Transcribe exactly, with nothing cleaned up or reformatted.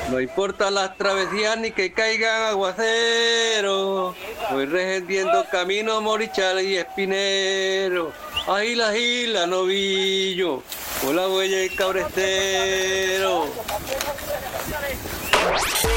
No importa las travesías ni que caigan aguaceros, voy regendiendo camino Morichal y Espinero. Agila, agila, novillo, por la huella y cabrestero.